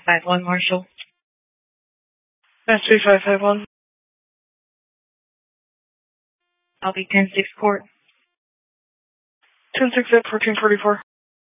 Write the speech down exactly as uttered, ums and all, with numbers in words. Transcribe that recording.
five one, Marshall. S B five five one. I'll be ten six court. ten six at fourteen forty-four.